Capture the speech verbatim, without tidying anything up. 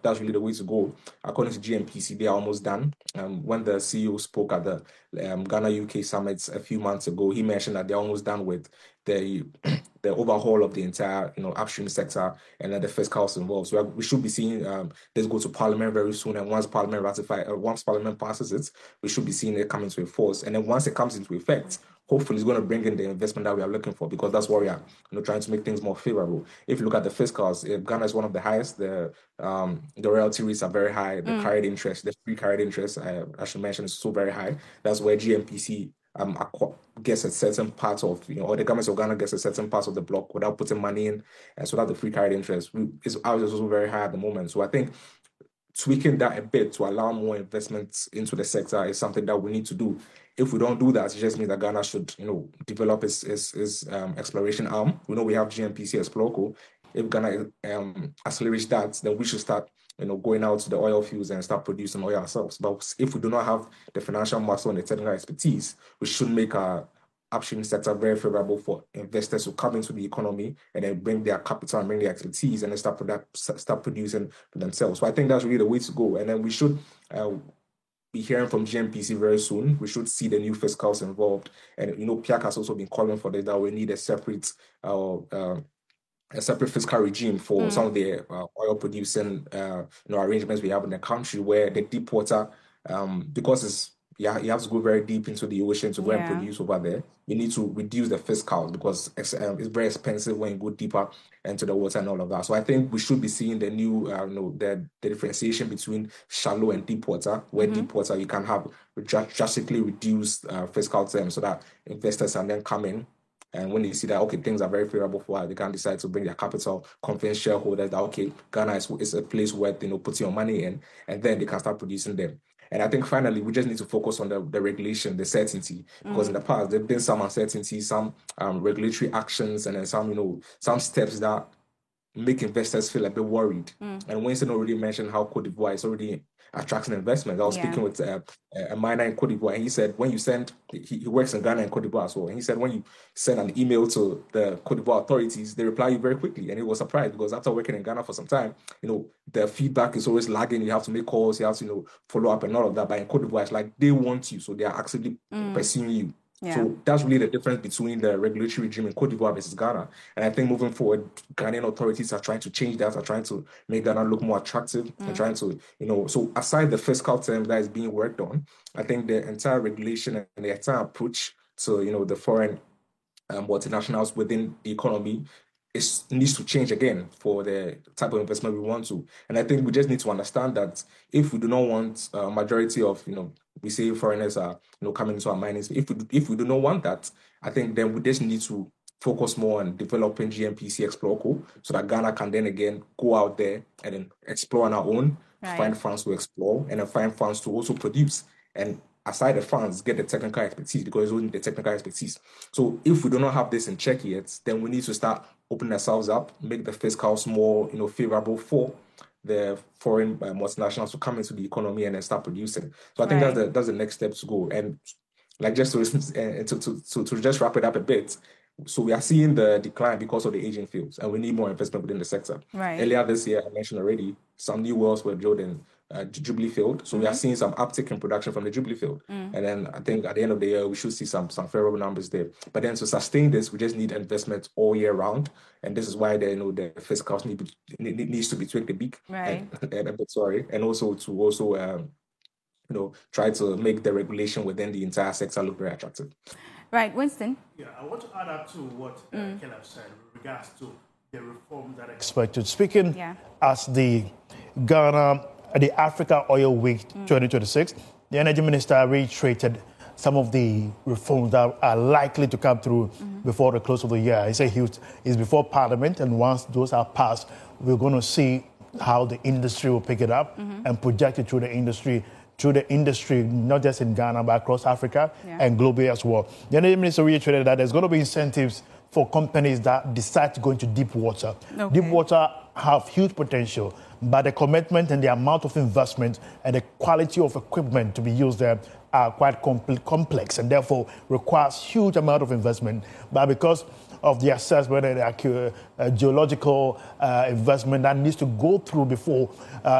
that's really the way to go. According to G N P C, they are almost done. Um, when the C E O spoke at the um, Ghana U K summit a few months ago, he mentioned that they're almost done with the the overhaul of the entire, you know, upstream sector and then the fiscals involved. So we should be seeing um, this go to Parliament very soon. And once Parliament ratify, uh, once Parliament passes it, we should be seeing it come into force. And then once it comes into effect, hopefully it's going to bring in the investment that we are looking for, because that's what we are, you know, trying to make things more favorable. If you look at the fiscals, uh, Ghana is one of the highest. The um, the royalty rates are very high. The mm. carried interest, the free carried interest, uh, I should mention, is so very high. That's where G N P C um gets a certain part of, you know, or the government of Ghana gets a certain part of the block without putting money in, and so that the free carried interest is ours is also very high at the moment. So I think tweaking that a bit to allow more investments into the sector is something that we need to do. If we don't do that, it just means that Ghana should, you know, develop its, its, its um, exploration arm. We know we have G N P C Explorco. If Ghana um, accelerates that, then we should start, you know, going out to the oil fields and start producing oil ourselves. But if we do not have the financial muscle and the technical expertise, we should make our upstream sector very favorable for investors to come into the economy and then bring their capital and bring their expertise and then start, product, start producing for themselves. So I think that's really the way to go. And then we should uh, be hearing from G N P C very soon. We should see the new fiscals involved. And, you know, P I A C has also been calling for this, that we need a separate uh, uh, a separate fiscal regime for mm. some of the uh, oil producing uh, you know, arrangements we have in the country, where the deep water, um, because it's yeah, you have to go very deep into the ocean to go yeah. and produce over there. You need to reduce the fiscals because it's, um, it's very expensive when you go deeper into the water and all of that. So I think we should be seeing the new, uh, you know, the, the differentiation between shallow and deep water, where mm-hmm. deep water you can have drastically reduced uh, fiscal terms so that investors can then come in. And when they see that, okay, things are very favorable for us, they can decide to bring their capital, convince shareholders that, okay, Ghana is, is a place where, you know, put your money in, and then they can start producing them. And I think finally, we just need to focus on the, the regulation, the certainty, because mm. in the past, there have been some uncertainty, some um, regulatory actions, and then some, you know, some steps that make investors feel a bit worried. Mm. And Winston already mentioned how Cote d'Ivoire is already attracting investment. I was yeah. speaking with uh, a miner in Cote d'Ivoire, and he said when you send, he, he works in Ghana and Cote d'Ivoire as well, and he said when you send an email to the Cote d'Ivoire authorities, they reply you very quickly. And he was surprised because after working in Ghana for some time, you know, the feedback is always lagging. You have to make calls, you have to, you know, follow up and all of that. But in Cote d'Ivoire, it's like they want you, so they are actively mm. pursuing you. Yeah. So that's really the difference between the regulatory regime in Cote d'Ivoire versus Ghana. And I think moving forward, Ghanaian authorities are trying to change that, are trying to make Ghana look more attractive, mm. and trying to, you know, so aside the fiscal terms that is being worked on, I think the entire regulation and the entire approach to, you know, the foreign um, multinationals within the economy is needs to change again for the type of investment we want to. And I think we just need to understand that if we do not want a majority of, you know, we say foreigners are, you know, coming into our mining, if we, if we do not want that, I think then we just need to focus more on developing G N P C Explorco so that Ghana can then again go out there and then explore on our own, right. find funds to explore, and then find funds to also produce. And aside the funds, get the technical expertise, because it's only the technical expertise. So if we do not have this in check yet, then we need to start opening ourselves up, make the fiscals more, you know, favorable for the foreign uh, multinationals to come into the economy and then start producing. So I think right. that's the that's the next step to go. And like just to, uh, to, to, to, to just wrap it up a bit, so we are seeing the decline because of the aging fields, and we need more investment within the sector. Right. Earlier this year, I mentioned already, some new wells were drilled in uh, Jubilee Field. So mm-hmm. we are seeing some uptick in production from the Jubilee Field. Mm. And then I think at the end of the year, we should see some, some favorable numbers there. But then to sustain this, we just need investment all year round. And this is why the, you know, the fiscals need, need, needs to be tweaked a bit. Right. And, and a bit, sorry. And also to also, um, you know, try to make the regulation within the entire sector look very attractive. Right, Winston. Yeah, I want to add up to what uh, mm. Caleb said with regards to the reform that I expected. Speaking yeah. as the Ghana, the Africa Oil Week mm. twenty twenty-six, the Energy Minister reiterated some of the reforms that are likely to come through mm-hmm. before the close of the year. He said he was, it's before Parliament, and once those are passed, we're going to see how the industry will pick it up mm-hmm. and project it through the industry. through the industry, not just in Ghana, but across Africa yeah. and globally as well. The Energy Minister reiterated that there's going to be incentives for companies that decide to go into deep water. Okay. Deep water have huge potential, but the commitment and the amount of investment and the quality of equipment to be used there are quite complex and therefore requires huge amount of investment. But because of the assessment and the uh, geological uh, investment that needs to go through before uh,